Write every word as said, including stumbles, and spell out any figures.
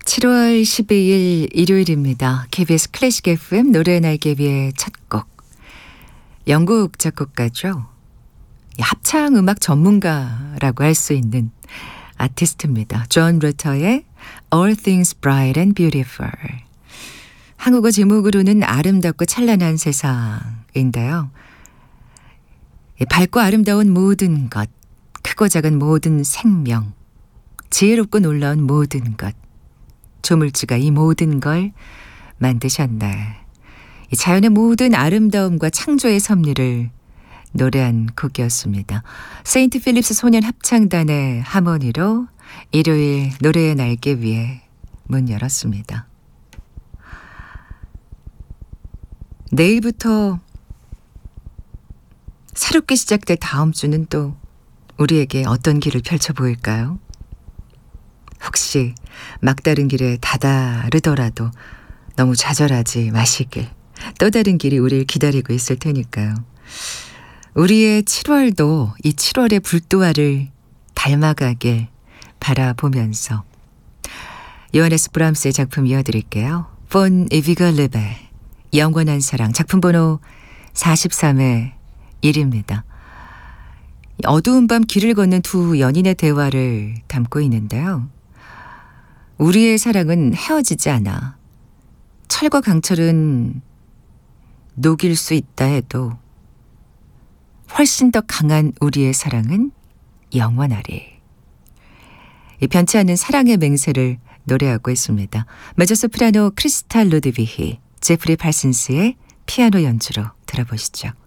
칠월 십이일 일요일입니다. 케이비에스 클래식 에프엠 노래 날개비의 첫 곡. 영국 작곡가죠. 합창 음악 전문가라고 할 수 있는 아티스트입니다. 존 루터의 All Things Bright and Beautiful. 한국어 제목으로는 아름답고 찬란한 세상인데요. 밝고 아름다운 모든 것, 크고 작은 모든 생명, 지혜롭고 놀라운 모든 것, 조물주가 이 모든 걸 만드셨네. 이 자연의 모든 아름다움과 창조의 섭리를 노래한 곡이었습니다. 세인트 필립스 소년 합창단의 하모니로 일요일 노래의 날개 위에 문 열었습니다. 내일부터 새롭게 시작될 다음 주는 또 우리에게 어떤 길을 펼쳐 보일까요? 혹시 막다른 길에 다다르더라도 너무 좌절하지 마시길. 또 다른 길이 우리를 기다리고 있을 테니까요. 우리의 칠월도 이 칠월의 불도화를 닮아가길 바라보면서 요하네스 브람스의 작품 이어드릴게요. 폰 에비걸레베 영원한 사랑, 작품 번호 사십삼의 일입니다. 어두운 밤 길을 걷는 두 연인의 대화를 담고 있는데요. 우리의 사랑은 헤어지지 않아. 철과 강철은 녹일 수 있다 해도 훨씬 더 강한 우리의 사랑은 영원하리. 이 변치 않는 사랑의 맹세를 노래하고 있습니다. 메조소프라노 크리스탈 로드비히, 제프리 팔슨스의 피아노 연주로 들어보시죠.